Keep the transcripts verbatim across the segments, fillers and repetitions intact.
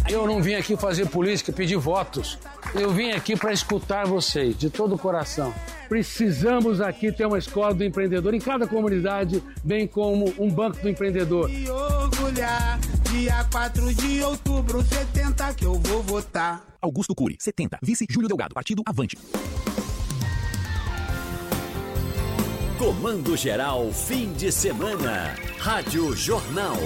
Eu não vim aqui fazer política, pedir votos. Eu vim aqui para escutar vocês, de todo o coração. Precisamos aqui ter uma escola do empreendedor em cada comunidade, bem como um banco do empreendedor. E orgulhar, dia quatro de outubro, setenta que eu vou votar. Augusto Cury, setenta. Vice Júlio Delgado, Partido Avante. Comando Geral, fim de semana. Rádio Jornal.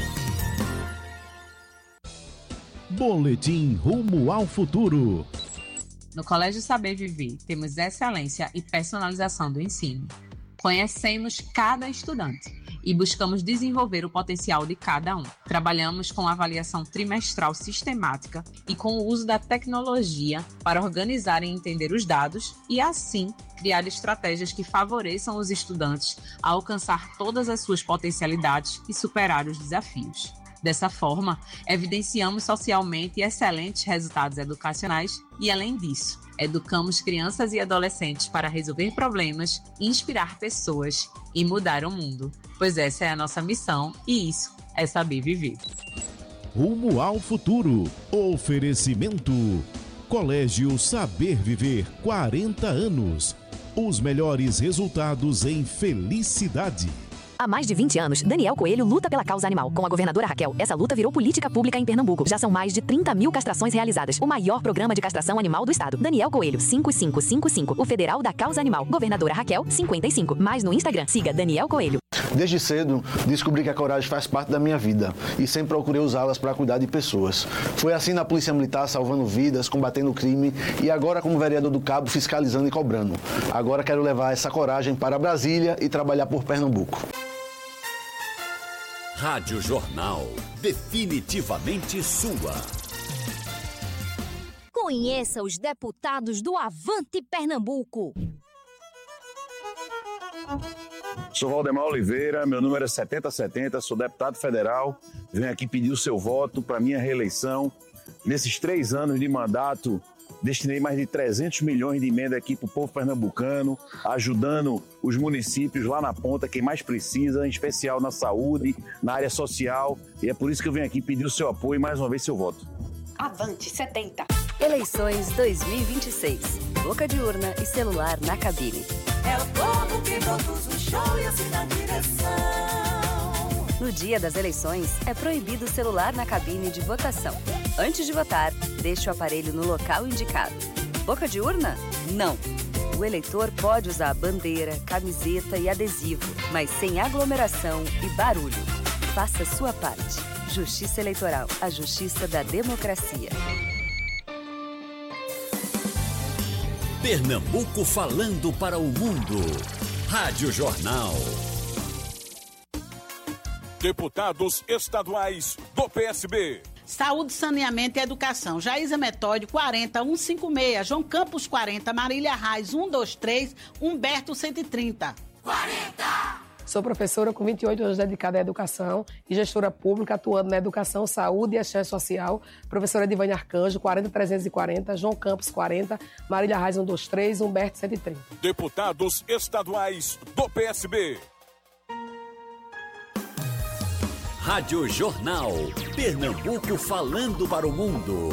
Boletim Rumo ao Futuro. No Colégio Saber Viver, temos excelência e personalização do ensino. Conhecemos cada estudante e buscamos desenvolver o potencial de cada um. Trabalhamos com avaliação trimestral sistemática e com o uso da tecnologia para organizar e entender os dados e, assim, criar estratégias que favoreçam os estudantes a alcançar todas as suas potencialidades e superar os desafios. Dessa forma, evidenciamos socialmente excelentes resultados educacionais e, além disso, educamos crianças e adolescentes para resolver problemas, inspirar pessoas e mudar o mundo, pois essa é a nossa missão e isso é saber viver. Rumo ao Futuro. Oferecimento. Colégio Saber Viver, quarenta anos. Os melhores resultados em felicidade. Há mais de vinte anos, Daniel Coelho luta pela causa animal. Com a governadora Raquel, essa luta virou política pública em Pernambuco. Já são mais de trinta mil castrações realizadas. O maior programa de castração animal do estado. Daniel Coelho, cinco cinco cinco cinco. O Federal da Causa Animal. Governadora Raquel, cinquenta e cinco. Mais no Instagram, siga Daniel Coelho. Desde cedo, descobri que a coragem faz parte da minha vida e sempre procurei usá-las para cuidar de pessoas. Foi assim na Polícia Militar, salvando vidas, combatendo o crime e agora como vereador do Cabo, fiscalizando e cobrando. Agora quero levar essa coragem para Brasília e trabalhar por Pernambuco. Rádio Jornal, definitivamente sua. Conheça os deputados do Avante Pernambuco. Sou Valdemar Oliveira, meu número é setenta setenta, sou deputado federal, venho aqui pedir o seu voto para minha reeleição. Nesses três anos de mandato, destinei mais de trezentos milhões de emenda aqui para o povo pernambucano, ajudando os municípios lá na ponta, quem mais precisa, em especial na saúde, na área social. E é por isso que eu venho aqui pedir o seu apoio e mais uma vez seu voto. Avante setenta. Eleições dois mil e vinte e seis. Boca de urna e celular na cabine. É o povo que produz o show e assim na direção. No dia das eleições, é proibido o celular na cabine de votação. Antes de votar, deixe o aparelho no local indicado. Boca de urna? Não. O eleitor pode usar a bandeira, camiseta e adesivo, mas sem aglomeração e barulho. Faça sua parte. Justiça Eleitoral, a justiça da democracia. Pernambuco falando para o mundo. Rádio Jornal. Deputados estaduais do P S B. Saúde, Saneamento e Educação. Jaísa Metódio, quarenta, cento e cinquenta e seis. João Campos, quarenta. Marília Reis, cento e vinte e três. Humberto, cento e trinta. quarenta. Sou professora com vinte e oito anos dedicada à educação e gestora pública atuando na educação, saúde e assistência social. Professora Divane Arcanjo, quarenta, trezentos e quarenta. João Campos, quarenta. Marília Reis, cento e vinte e três. Humberto, cento e trinta. Deputados estaduais do P S B. Rádio Jornal. Pernambuco falando para o mundo.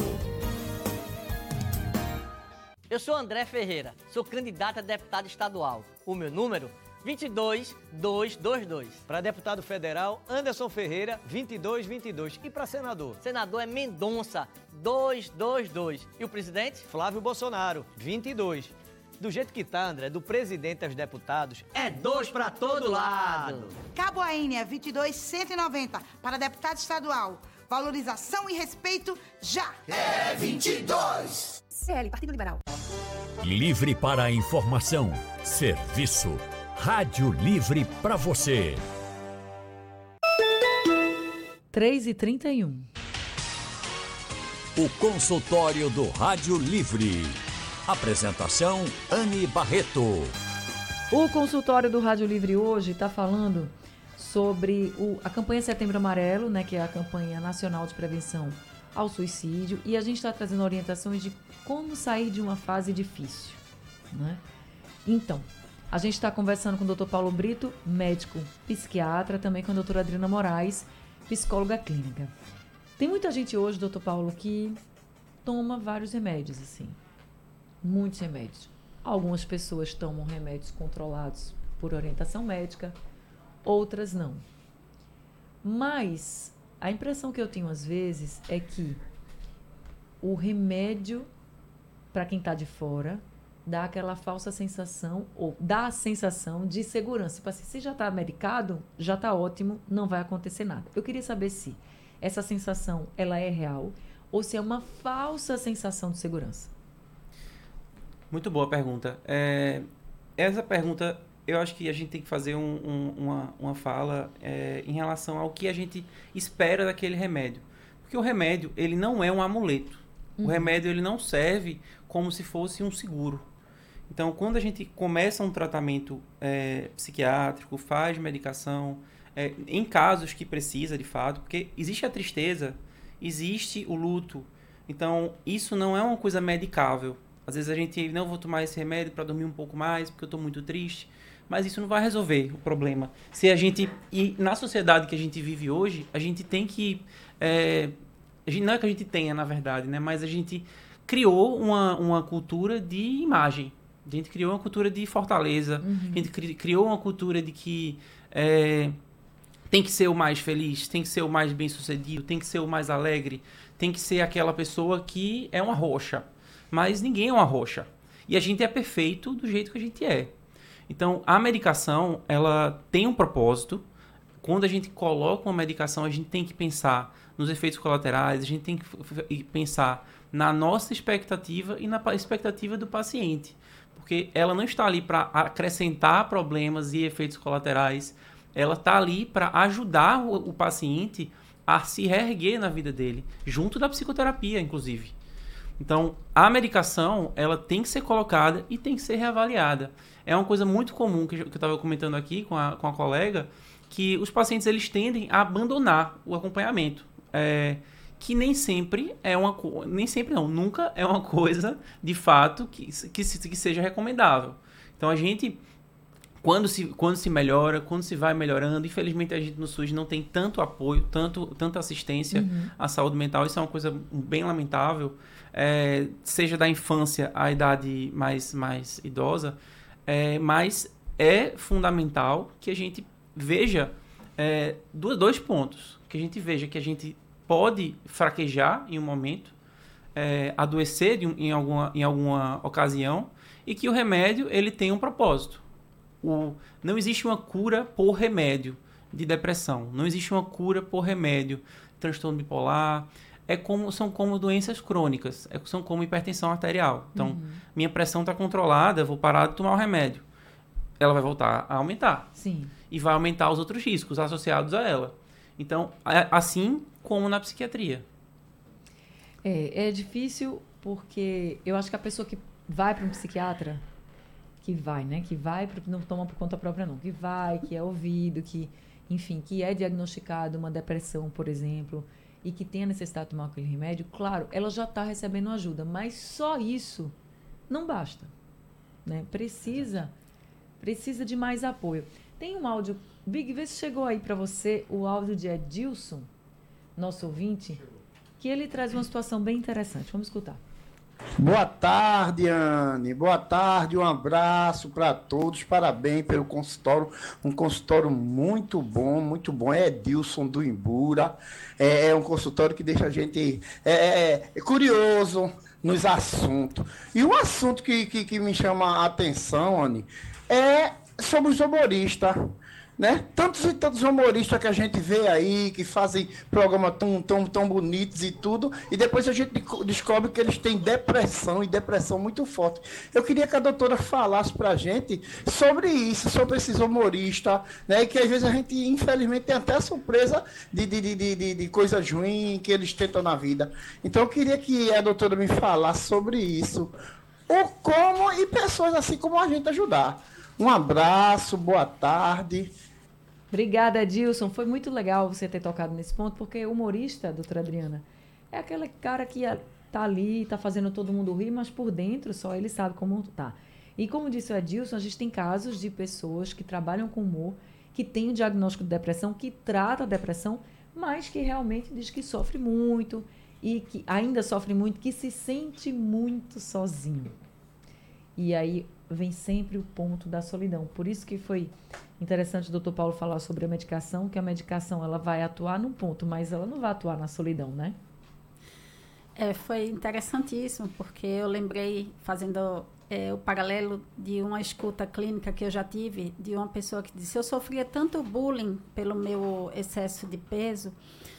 Eu sou André Ferreira, sou candidato a deputado estadual. O meu número, vinte e dois, duzentos e vinte e dois. Para deputado federal, Anderson Ferreira, vinte e dois, vinte e dois. E para senador? Senador é Mendonça, duzentos e vinte e dois. E o presidente? Flávio Bolsonaro, vinte e dois. Do jeito que tá, André, do presidente aos deputados, é dois para todo lado. Cabo Aínia, vinte e dois, cento e noventa. Para deputado estadual. Valorização e respeito já. É vinte e dois. C L, Partido Liberal. Livre para a informação. Serviço. Rádio Livre para você. três e trinta e um. O consultório do Rádio Livre. Apresentação Anne Barreto. O consultório do Rádio Livre hoje está falando sobre o, a campanha Setembro Amarelo, né, que é a campanha nacional de prevenção ao suicídio, e a gente está trazendo orientações de como sair de uma fase difícil, né? Então, a gente está conversando com o doutor Paulo Brito, médico psiquiatra, também com a doutora Adriana Moraes, psicóloga clínica. Tem muita gente hoje, doutor Paulo, que toma vários remédios, assim. Muitos remédios. Algumas pessoas tomam remédios controlados por orientação médica, outras não. Mas a impressão que eu tenho às vezes é que o remédio, para quem está de fora, dá aquela falsa sensação, ou dá a sensação de segurança. Tipo assim, se já está medicado, já está ótimo, não vai acontecer nada. Eu queria saber se essa sensação ela é real ou se é uma falsa sensação de segurança. Muito boa pergunta. É, essa pergunta, eu acho que a gente tem que fazer um, um, uma, uma fala é, em relação ao que a gente espera daquele remédio. Porque o remédio, ele não é um amuleto. Uhum. O remédio, ele não serve como se fosse um seguro. Então, quando a gente começa um tratamento é, psiquiátrico, faz medicação, é, em casos que precisa, de fato, porque existe a tristeza, existe o luto. Então, isso não é uma coisa medicável. Às vezes a gente, não vou tomar esse remédio para dormir um pouco mais, porque eu estou muito triste. Mas isso não vai resolver o problema. Se a gente, e na sociedade que a gente vive hoje, a gente tem que... É, a gente, não é que a gente tenha, na verdade, né? Mas a gente criou uma, uma cultura de imagem. A gente criou uma cultura de fortaleza. Uhum. A gente cri, criou uma cultura de que é, tem que ser o mais feliz, tem que ser o mais bem-sucedido, tem que ser o mais alegre, tem que ser aquela pessoa que é uma rocha. Mas ninguém é uma rocha. E a gente é perfeito do jeito que a gente é. Então, a medicação, ela tem um propósito. Quando a gente coloca uma medicação, a gente tem que pensar nos efeitos colaterais, a gente tem que pensar na nossa expectativa e na expectativa do paciente. Porque ela não está ali para acrescentar problemas e efeitos colaterais. Ela está ali para ajudar o, o paciente a se reerguer na vida dele, junto da psicoterapia, inclusive. Então, a medicação, ela tem que ser colocada e tem que ser reavaliada. É uma coisa muito comum, que eu estava comentando aqui com a, com a colega, que os pacientes eles tendem a abandonar o acompanhamento. É, que nem sempre é uma coisa, nem sempre não, nunca é uma coisa, de fato, que, que, que seja recomendável. Então, a gente, quando se, quando se melhora, quando se vai melhorando, infelizmente a gente no SUS não tem tanto apoio, tanto, tanta assistência uhum. à saúde mental, isso é uma coisa bem lamentável. É, seja da infância à idade mais, mais idosa, é, mas é fundamental que a gente veja é, dois pontos. Que a gente veja que a gente pode fraquejar em um momento, é, adoecer de um, em, alguma, em alguma ocasião, e que o remédio ele tem um propósito. O, não existe uma cura por remédio de depressão, não existe uma cura por remédio de transtorno bipolar. É como, são como doenças crônicas, é, são como hipertensão arterial. Então, uhum. minha pressão está controlada, eu vou parar de tomar o remédio. Ela vai voltar a aumentar. Sim. E vai aumentar os outros riscos associados a ela. Então, é, assim como na psiquiatria. É, é difícil porque eu acho que a pessoa que vai para um psiquiatra, que vai, né? Que vai, não toma por conta própria não, que vai, que é ouvido, que, enfim, que é diagnosticado uma depressão, por exemplo, e que tem a necessidade de tomar aquele remédio, claro, ela já está recebendo ajuda, mas só isso não basta, né? Precisa, precisa de mais apoio. Tem um áudio, Big, vê se chegou aí para você o áudio de Edilson, nosso ouvinte, que ele traz uma situação bem interessante. Vamos escutar. Boa tarde, Anne. Boa tarde, um abraço para todos. Parabéns pelo consultório. Um consultório muito bom, muito bom. É Edilson do Imbura. É, é um consultório que deixa a gente é, é, é curioso nos assuntos. E um assunto que, que, que me chama a atenção, Anne, é sobre os humoristas. Né? Tantos e tantos humoristas que a gente vê aí, que fazem programas tão, tão, tão bonitos e tudo, e depois a gente descobre que eles têm depressão, e depressão muito forte. Eu queria que a doutora falasse pra gente sobre isso, sobre esses humoristas, né? E que às vezes a gente, infelizmente, tem até surpresa de, de, de, de, de coisas ruins que eles tentam na vida. Então eu queria que a doutora me falasse sobre isso, ou como, e pessoas assim como a gente ajudar. Um abraço, boa tarde. Obrigada, Edilson. Foi muito legal você ter tocado nesse ponto, porque o humorista, doutora Adriana, é aquele cara que tá ali, tá fazendo todo mundo rir, mas por dentro só ele sabe como tá. E como disse o Edilson, a gente tem casos de pessoas que trabalham com humor, que têm o diagnóstico de depressão, que trata a depressão, mas que realmente diz que sofre muito e que ainda sofre muito, que se sente muito sozinho. E aí vem sempre o ponto da solidão. Por isso que foi interessante o doutor Paulo falar sobre a medicação, que a medicação ela vai atuar num ponto, mas ela não vai atuar na solidão, né? É, foi interessantíssimo, porque eu lembrei, fazendo é, o paralelo de uma escuta clínica que eu já tive, de uma pessoa que disse, eu sofria tanto bullying pelo meu excesso de peso,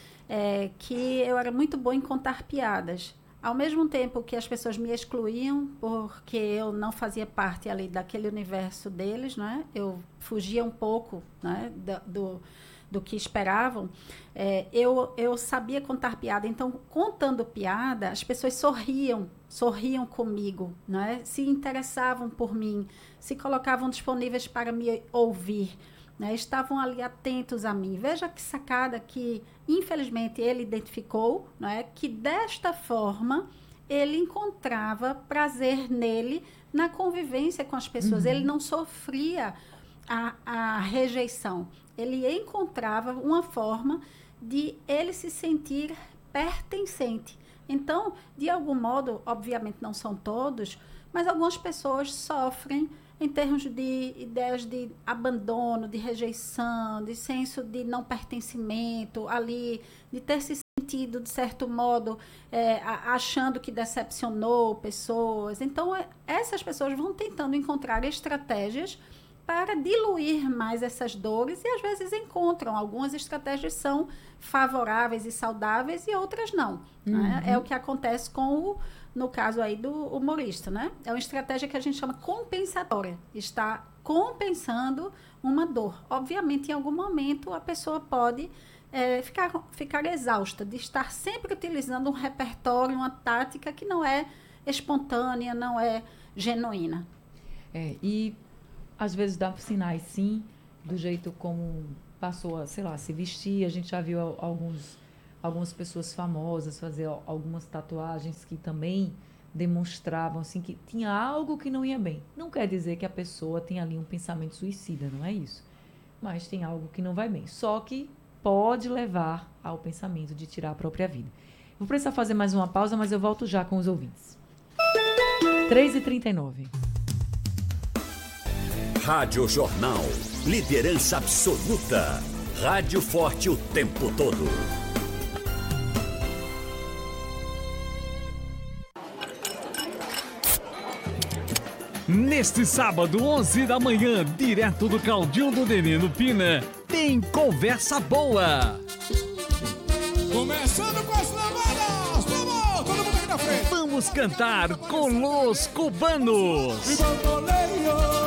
é, que eu era muito boa em contar piadas. Ao mesmo tempo que as pessoas me excluíam, porque eu não fazia parte ali daquele universo deles, né? Eu fugia um pouco, né, do... do do que esperavam, é, eu, eu sabia contar piada. Então, contando piada, as pessoas sorriam, sorriam comigo, né? Se interessavam por mim, se colocavam disponíveis para me ouvir, né? Estavam ali atentos a mim. Veja que sacada que, infelizmente, ele identificou, né? Que desta forma ele encontrava prazer nele, na convivência com as pessoas. Uhum. Ele não sofria a, a rejeição. Ele encontrava uma forma de ele se sentir pertencente. Então, de algum modo, obviamente não são todos, mas algumas pessoas sofrem em termos de ideias de abandono, de rejeição, de senso de não pertencimento, ali, de ter se sentido, de certo modo, é, achando que decepcionou pessoas. Então, essas pessoas vão tentando encontrar estratégias para diluir mais essas dores e às vezes encontram. Algumas estratégias são favoráveis e saudáveis e outras não. Uhum. Né? É o que acontece com o, no caso aí do humorista, né? É uma estratégia que a gente chama compensatória. Está compensando uma dor. Obviamente, em algum momento, a pessoa pode é, ficar, ficar exausta de estar sempre utilizando um repertório, uma tática que não é espontânea, não é genuína. É, e às vezes dá sinais, sim, do jeito como passou a, sei lá, se vestir. A gente já viu alguns, algumas pessoas famosas fazer algumas tatuagens que também demonstravam, assim, que tinha algo que não ia bem. Não quer dizer que a pessoa tenha ali um pensamento suicida, não é isso. Mas tem algo que não vai bem. Só que pode levar ao pensamento de tirar a própria vida. Vou precisar fazer mais uma pausa, mas eu volto já com os ouvintes. três e trinta e nove. Rádio Jornal. Liderança absoluta. Rádio forte o tempo todo. Neste sábado, onze da manhã, direto do Caldinho do Nenê no Pina, tem Conversa Boa. Começando com as lavadas. Vamos, todo mundo aqui na frente. Vamos cantar com Los Cubanos. E bamboleio.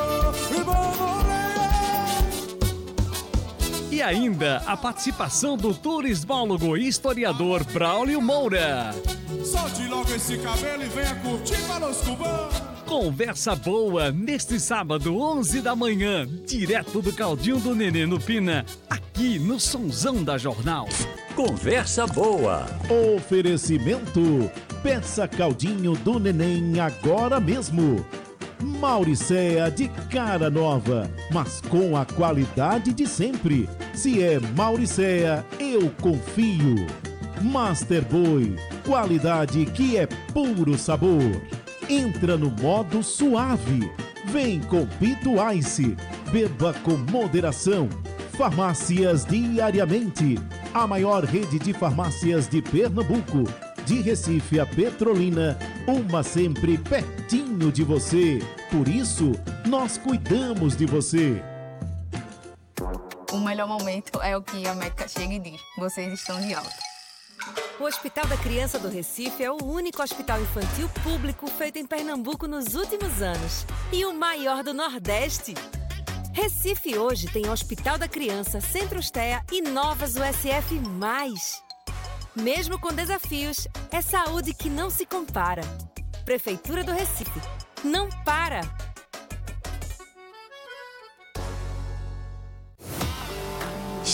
E ainda a participação do turismólogo e historiador Braulio Moura. Solte logo esse cabelo e venha curtir para os cubanos. Conversa Boa, neste sábado, onze da manhã, direto do Caldinho do Nenê no Pina, aqui no Sonzão da Jornal. Conversa Boa. Oferecimento, peça Caldinho do Neném agora mesmo. Mauricéa de cara nova, mas com a qualidade de sempre. Se é Mauricéa, eu confio. Master Boy, qualidade que é puro sabor. Entra no modo suave. Vem com Pito Ice. Beba com moderação. Farmácias Diariamente. A maior rede de farmácias de Pernambuco. De Recife a Petrolina, uma sempre pertinho de você. Por isso, nós cuidamos de você. O melhor momento é o que a médica chega e diz: vocês estão de alta. O Hospital da Criança do Recife é o único hospital infantil público feito em Pernambuco nos últimos anos e o maior do Nordeste. Recife hoje tem Hospital da Criança, Centro-Estea e novas U S F mais. Mesmo com desafios, é saúde que não se compara. Prefeitura do Recife. Não para!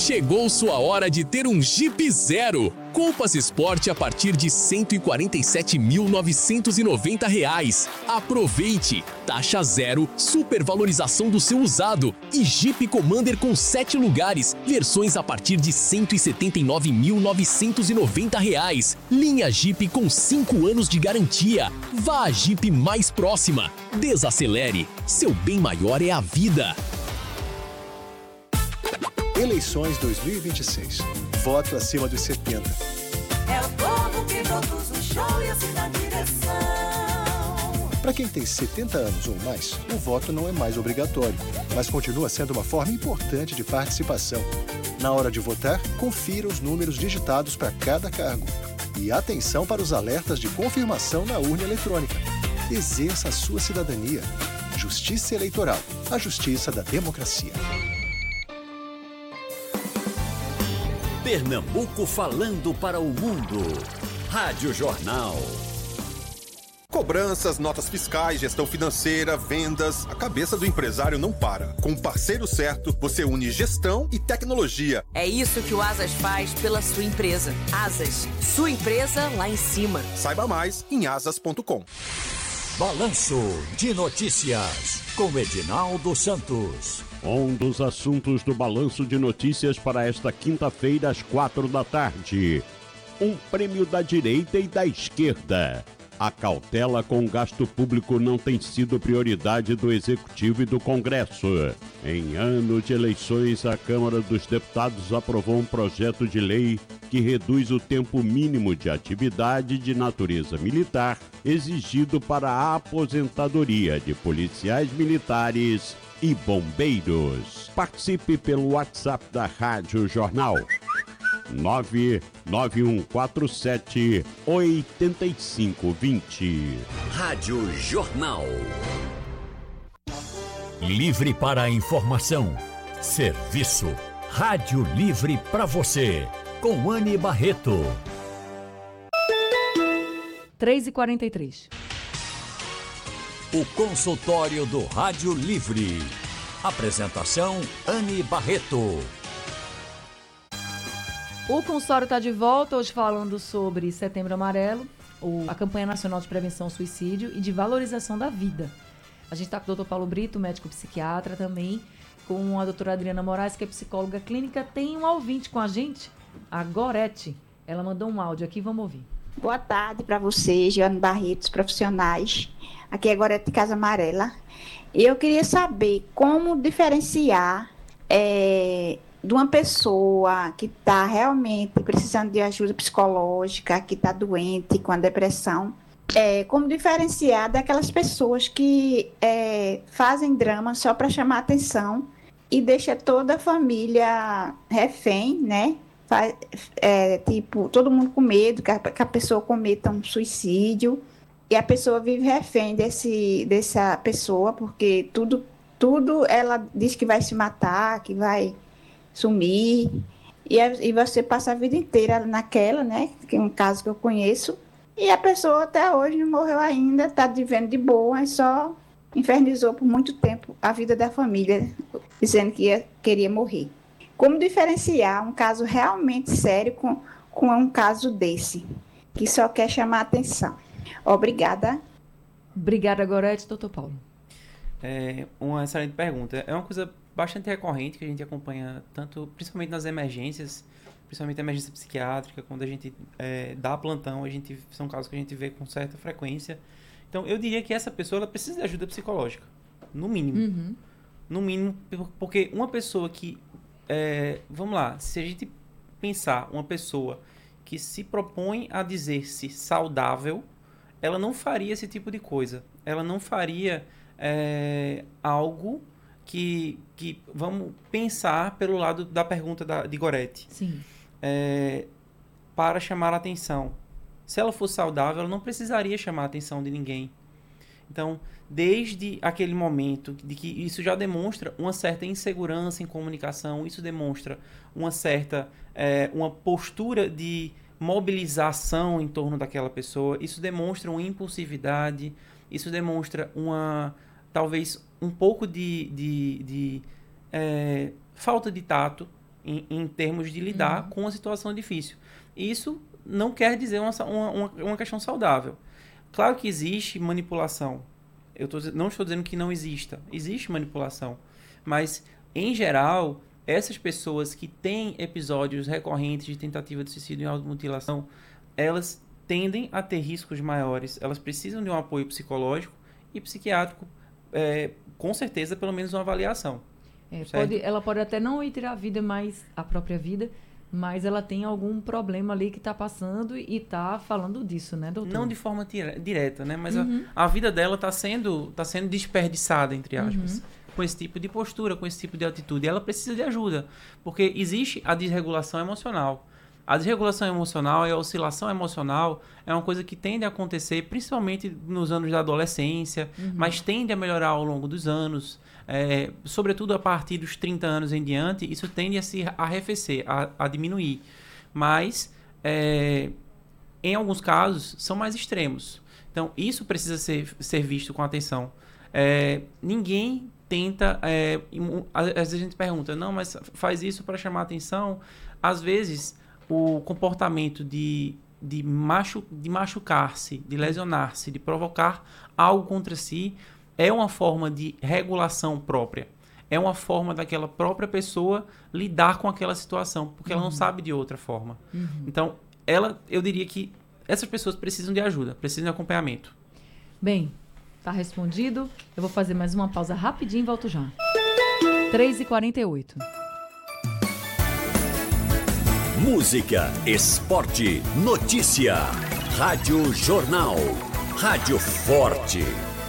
Chegou sua hora de ter um Jeep Zero. Compass Sport a partir de cento e quarenta e sete mil novecentos e noventa reais. Aproveite! Taxa zero, supervalorização do seu usado e Jeep Commander com sete lugares. Versões a partir de cento e setenta e nove mil novecentos e noventa reais. Linha Jeep com cinco anos de garantia. Vá à Jeep mais próxima. Desacelere. Seu bem maior é a vida. Eleições dois mil e vinte e seis. Voto acima dos setenta. É o povo que produz o show e assim na direção. Para quem tem setenta anos ou mais, o voto não é mais obrigatório, mas continua sendo uma forma importante de participação. Na hora de votar, confira os números digitados para cada cargo. E atenção para os alertas de confirmação na urna eletrônica. Exerça a sua cidadania. Justiça Eleitoral. A justiça da democracia. Pernambuco falando para o mundo. Rádio Jornal. Cobranças, notas fiscais, gestão financeira, vendas. A cabeça do empresário não para. Com o parceiro certo, você une gestão e tecnologia. É isso que o Asas faz pela sua empresa. Asas, sua empresa lá em cima. Saiba mais em asas ponto com. Balanço de Notícias, com Edinaldo Santos. Um dos assuntos do Balanço de Notícias para esta quinta-feira, às quatro da tarde. Um prêmio da direita e da esquerda. A cautela com gasto público não tem sido prioridade do Executivo e do Congresso. Em ano de eleições, a Câmara dos Deputados aprovou um projeto de lei que reduz o tempo mínimo de atividade de natureza militar exigido para a aposentadoria de policiais militares e bombeiros. Participe pelo WhatsApp da Rádio Jornal. nove nove um quatro sete oito cinco dois zero. Rádio Jornal. Livre para a informação. Serviço. Rádio Livre para você. Com Anne Barreto. três e quarenta e três. O consultório do Rádio Livre. Apresentação Anne Barreto. O consultório está de volta, hoje falando sobre Setembro Amarelo, o, a campanha nacional de prevenção ao suicídio e de valorização da vida. A gente está com o doutor Paulo Brito, médico psiquiatra também, com a doutora Adriana Moraes, que é psicóloga clínica. Tem um ouvinte com a gente, a Gorete. Ela mandou um áudio aqui, vamos ouvir. Boa tarde para vocês, Joana Barreto, os profissionais. Aqui é Gorete de Casa Amarela. Eu queria saber como diferenciar... É... de uma pessoa que está realmente precisando de ajuda psicológica, que está doente com a depressão, é, como diferenciar daquelas pessoas que é, fazem drama só para chamar atenção e deixa toda a família refém, né? Faz, é, tipo, todo mundo com medo que a, que a pessoa cometa um suicídio e a pessoa vive refém desse, dessa pessoa, porque tudo, tudo ela diz que vai se matar, que vai... sumir, e, e você passa a vida inteira naquela, né, que é um caso que eu conheço, e a pessoa até hoje não morreu ainda, está vivendo de boa, e só infernizou por muito tempo a vida da família, dizendo que ia, queria morrer. Como diferenciar um caso realmente sério com, com um caso desse, que só quer chamar atenção? Obrigada. Obrigada, Gorete. Doutor Paulo. É uma excelente pergunta. É uma coisa bastante recorrente que a gente acompanha, tanto, principalmente nas emergências, principalmente a emergência psiquiátrica, quando a gente é, dá plantão, a gente, são casos que a gente vê com certa frequência. Então, eu diria que essa pessoa ela precisa de ajuda psicológica, no mínimo. Uhum. No mínimo, porque uma pessoa que, é, vamos lá, se a gente pensar uma pessoa que se propõe a dizer-se saudável, ela não faria esse tipo de coisa. Ela não faria é, algo... Que, que vamos pensar pelo lado da pergunta da, de Gorete. Sim. É, para chamar a atenção. Se ela fosse saudável, ela não precisaria chamar a atenção de ninguém. Então, desde aquele momento de que isso já demonstra uma certa insegurança em comunicação, isso demonstra uma certa é, uma postura de mobilização em torno daquela pessoa, isso demonstra uma impulsividade, isso demonstra uma... talvez um pouco de, de, de é, falta de tato, em, em termos de lidar uhum. com uma situação difícil. Isso não quer dizer uma, uma, uma questão saudável. Claro que existe manipulação. Eu tô, não estou dizendo que não exista. Existe manipulação. Mas, em geral, essas pessoas que têm episódios recorrentes de tentativa de suicídio e automutilação, elas tendem a ter riscos maiores. Elas precisam de um apoio psicológico e psiquiátrico, é, com certeza, pelo menos uma avaliação. É, pode, ela pode até não ir tirar a vida, mais a própria vida, mas ela tem algum problema ali que está passando e está falando disso, né, doutor? Não de forma tira, direta, né? Mas uhum. a, a vida dela está sendo, tá sendo desperdiçada, entre aspas, uhum. com esse tipo de postura, com esse tipo de atitude. E ela precisa de ajuda, porque existe a desregulação emocional. A desregulação emocional e a oscilação emocional é uma coisa que tende a acontecer principalmente nos anos da adolescência, uhum. mas tende a melhorar ao longo dos anos. É, sobretudo a partir dos trinta anos em diante, isso tende a se arrefecer, a, a diminuir. Mas, é, em alguns casos, são mais extremos. Então, isso precisa ser, ser visto com atenção. É, ninguém tenta... É, às vezes a gente pergunta, não, mas faz isso para chamar atenção. Às vezes, o comportamento de, de, machu, de machucar-se, de lesionar-se, de provocar algo contra si, é uma forma de regulação própria. É uma forma daquela própria pessoa lidar com aquela situação, porque uhum. ela não sabe de outra forma. Uhum. Então, ela, eu diria que essas pessoas precisam de ajuda, precisam de acompanhamento. Bem, tá respondido. Eu vou fazer mais uma pausa rapidinho e volto já. três e quarenta e oito. Música, esporte, notícia. Rádio Jornal. Rádio Forte.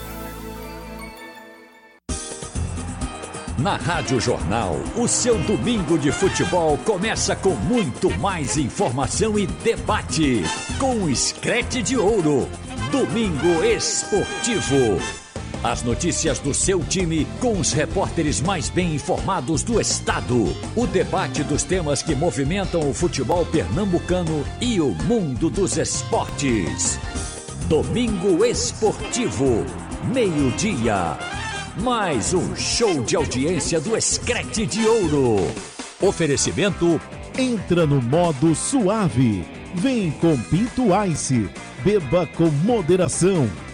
Na Rádio Jornal, o seu domingo de futebol começa com muito mais informação e debate. Com o Screte de Ouro, Domingo Esportivo. As notícias do seu time com os repórteres mais bem informados do estado. O debate dos temas que movimentam o futebol pernambucano e o mundo dos esportes. Domingo Esportivo, meio-dia. Mais um show de audiência do Screte de Ouro. Oferecimento: entra no modo suave. Vem com Pinto Ice. Beba com moderação.